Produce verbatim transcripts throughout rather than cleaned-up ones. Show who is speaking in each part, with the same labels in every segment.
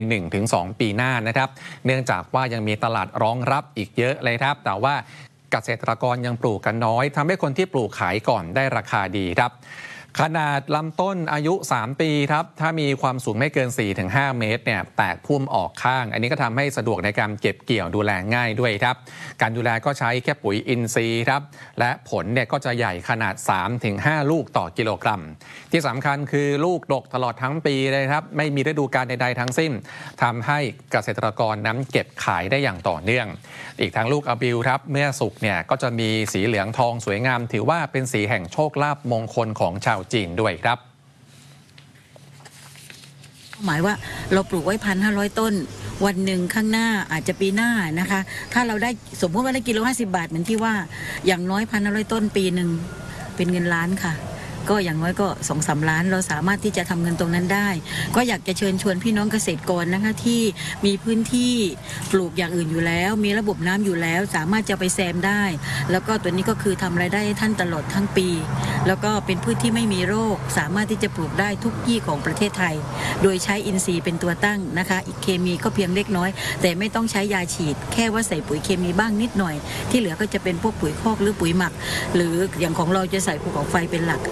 Speaker 1: หนึ่งถึงสอง ปีหน้านะครับเนื่องจากว่ายังมีตลาดรองรับอีกเยอะเลยครับแต่ว่าเกษตรกรยังปลูกกันน้อยทำให้คนที่ปลูกขายก่อนได้ราคาดีครับขนาดลำต้นอายุ สาม ปีครับถ้ามีความสูงไม่เกิน สี่ถึงห้า เมตรเนี่ยแตกพุ่มออกข้างอันนี้ก็ทำให้สะดวกในการเก็บเกี่ยวดูแลง่ายด้วยครับการดูแลก็ใช้แค่ปุ๋ยอินทรีย์ครับและผลเนี่ยก็จะใหญ่ขนาด สามถึงห้า ลูกต่อกิโลกรัมที่สำคัญคือลูกดกตลอดทั้งปีเลยครับไม่มีฤดูกาลใดๆทั้งสิ้นทำให้เกษตรกรนั้นเก็บขายได้อย่างต่อเนื่องอีกทั้งลูกอะบิวครับเมื่อสุกเนี่ยก็จะมีสีเหลืองทองสวยงามถือว่าเป็นสีแห่งโชคลาภมงคลของชาวจีนด้วยครับ
Speaker 2: หมายว่าเราปลูกไว้พันห้าร้อยต้นวันหนึ่งข้างหน้าอาจจะปีหน้านะคะถ้าเราได้สมมติว่าได้กิโลห้าสิบบาทเหมือนที่ว่าอย่างน้อยพันห้าร้อยต้นปีหนึ่งเป็นเงินล้านค่ะก็อย่างน้อยก็สองสามล้านเราสามารถที่จะทำเงินตรงนั้นได้ก็อยากจะเชิญชวนพี่น้องเกษตรกรนะคะที่มีพื้นที่ปลูกอย่างอื่นอยู่แล้วมีระบบน้ำอยู่แล้วสามารถจะไปแซมได้แล้วก็ตัวนี้ก็คือทำรายได้ให้ท่านตลอดทั้งปีแล้วก็เป็นพืชที่ไม่มีโรคสามารถที่จะปลูกได้ทุกที่ของประเทศไทยโดยใช้อินทรีย์เป็นตัวตั้งนะคะอีกเคมีก็เพียงเล็กน้อยแต่ไม่ต้องใช้ยาฉีดแค่ว่าใส่ปุ๋ยเคมีบ้างนิดหน่อยที่เหลือก็จะเป็นพวกปุ๋ยคอกหรือปุ๋ยหมักหรืออย่างของเราจะใส่ภูเขาไฟเป็นหลัก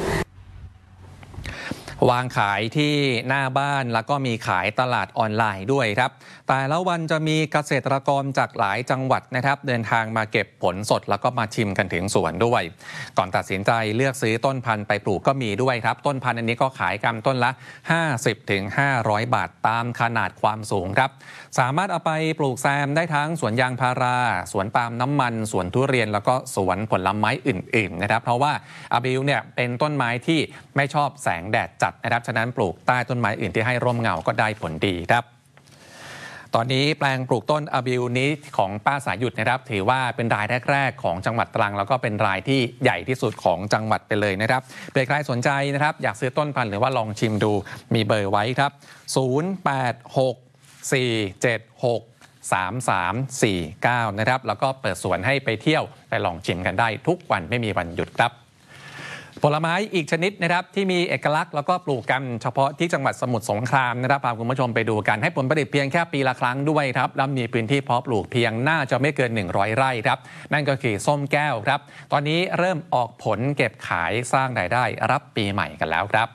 Speaker 1: วางขายที่หน้าบ้านแล้วก็มีขายตลาดออนไลน์ด้วยครับแต่ละวันจะมีเกษตรกรจากหลายจังหวัดนะครับเดินทางมาเก็บผลสดแล้วก็มาชิมกันถึงสวนด้วยก่อนตัดสินใจเลือกซื้อต้นพันธุ์ไปปลูกก็มีด้วยครับต้นพันธุ์อันนี้ก็ขายกันต้นละ ห้าสิบถึงห้าร้อย บาทตามขนาดความสูงครับสามารถเอาไปปลูกแซมได้ทั้งสวนยางพาราสวนปาล์มน้ำมันสวนทุเรียนแล้วก็สวนผลไม้อื่นๆนะครับเพราะว่าอะบิวเนี่ยเป็นต้นไม้ที่ไม่ชอบแสงแดดจัดนะครับฉะนั้นปลูกใต้ต้นไม้อื่นที่ให้ร่มเงาก็ได้ผลดีครับตอนนี้แปลงปลูกต้นอะบิวนี้ของป้าสายหยุดนะครับถือว่าเป็นรายแรกๆของจังหวัดตรังแล้วก็เป็นรายที่ใหญ่ที่สุดของจังหวัดไปเลยนะครับเผื่อใครสนใจนะครับอยากซื้อต้นพันธุ์หรือว่าลองชิมดูมีเบอร์ไว้ครับศูนย์ แปด หก สี่ เจ็ด หก สาม สาม สี่ เก้านะครับแล้วก็เปิดสวนให้ไปเที่ยวไปลองชิมกันได้ทุกวันไม่มีวันหยุดครับผลไม้อีกชนิดนะครับที่มีเอกลักษณ์แล้วก็ปลูกกันเฉพาะที่จังหวัดสมุทรสงครามนะครับพาคุณผู้ชมไปดูกันให้ผลผลิตเพียงแค่ปีละครั้งด้วยครับแล้วมีพื้นที่เพาะปลูกเพียงน่าจะไม่เกินหนึ่งร้อยไร่ครับนั่นก็คือส้มแก้วครับตอนนี้เริ่มออกผลเก็บขายสร้างรายได้รับปีใหม่กันแล้วครับ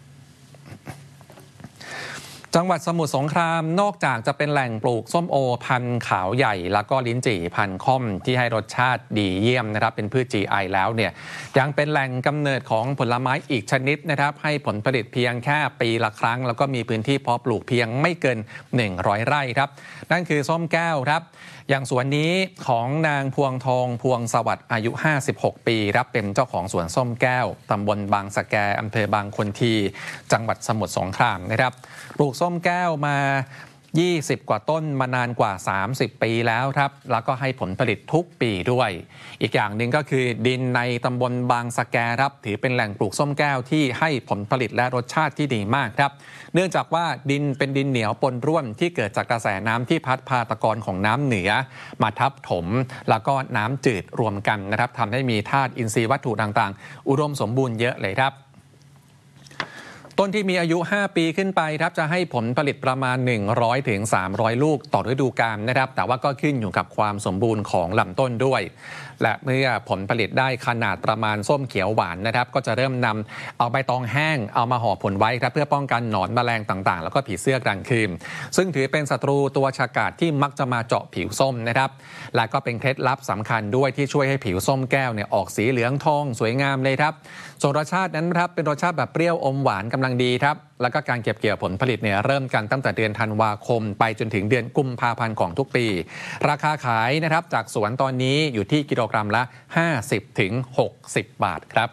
Speaker 1: จังหวัดสมุทรสงครามนอกจากจะเป็นแหล่งปลูกส้มโอพันธุ์ขาวใหญ่แล้วก็ลิ้นจี่พันธุ์ค่อมที่ให้รสชาติดีเยี่ยมนะครับเป็นพืช จี ไอ แล้วเนี่ยยังเป็นแหล่งกำเนิดของผลไม้อีกชนิดนะครับให้ผลผลิตเพียงแค่ปีละครั้งแล้วก็มีพื้นที่เพาะปลูกเพียงไม่เกินหนึ่งร้อยไร่ครับนั่นคือส้มแก้วครับอย่างสวนนี้ของนางพวงทองพวงสวัสดิ์อายุห้าสิบหกปีครับเป็นเจ้าของสวนส้มแก้วตำบลบางสะแกอำเภอบางคนทีจังหวัดสมุทรสงครามนะครับปลูกส้มแก้วมายี่สิบกว่าต้นมานานกว่าสามสิบปีแล้วครับแล้วก็ให้ผลผลิตทุกปีด้วยอีกอย่างหนึ่งก็คือดินในตำบลบางสะแกครับถือเป็นแหล่งปลูกส้มแก้วที่ให้ผลผลิตและรสชาติที่ดีมากครับเนื่องจากว่าดินเป็นดินเหนียวปนร่วนที่เกิดจากกระแสน้ำที่พัดพาตะกอนของน้ำเหนือมาทับถมแล้วก็น้ำจืดรวมกันนะครับทำให้มีธาตุอินทรีย์วัตถุต่างๆอุดมสมบูรณ์เยอะเลยครับต้นที่มีอายุ ห้า ปีขึ้นไปครับจะให้ผลผลิตประมาณ หนึ่งร้อยถึงสามร้อย ลูกต่อฤดูกาลนะครับแต่ว่าก็ขึ้นอยู่กับความสมบูรณ์ของลำต้นด้วยและเมื่อผลผลิตได้ขนาดประมาณส้มเขียวหวานนะครับก็จะเริ่มนำเอาใบตองแห้งเอามาห่อผลไว้ครับเพื่อป้องกันหนอนแมลงต่างๆแล้วก็ผีเสื้อกลางคืนซึ่งถือเป็นศัตรูตัวฉกาจที่มักจะมาเจาะผิวส้มนะครับและก็เป็นเคล็ดลับสำคัญด้วยที่ช่วยให้ผิวส้มแก้วเนี่ยออกสีเหลืองทองสวยงามเลยครับส่วนรสชาตินั้นครับเป็นรสชาติแบบเปรี้ยวอมหวานกำลังดีครับแล้วก็การเก็บเกี่ยวผลผลิตเนี่ยเริ่มกันตั้งแต่เดือนธันวาคมไปจนถึงเดือนกุมภาพันธ์ของทุกปีราคาขายนะครับจากสวนตอนนี้อยู่ที่กิโลกรัมละห้าสิบถึงหกสิบบาทครับ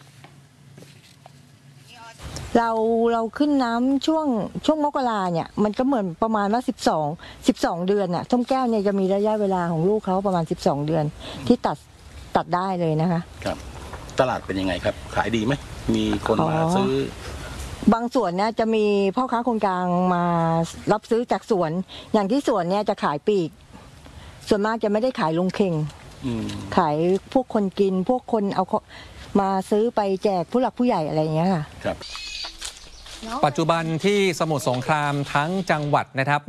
Speaker 3: เราเราขึ้นน้ำช่วงช่วงมกราเนี่ยมันก็เหมือนประมาณว่าสิบสอง สิบสองเดือนน่ะส้มแก้วเนี่ยจะมีระยะเวลาของลูกเขาประมาณสิบสองเดือนที่ตัดตัดได้เลยนะคะ
Speaker 4: ครับตลาดเป็นยังไงครับขายดีไหมมีคนมาซื้อบ
Speaker 3: างส่วนเนี่ยจะมีพ่อค้าคนกลางมารับซื้อจากสวนอย่างที่สวนเนี่ยจะขายปลีกส่วนมากจะไม่ได้ขายลงเข่งขายพวกคนกินพวกคนเอามาซื้อไปแจกผู้หลักผู้ใหญ่อะไรอย่างเงี้ยค่ะ
Speaker 1: ปัจจุบันที่สมุทรสงครามทั้งจังหวัดนะครับ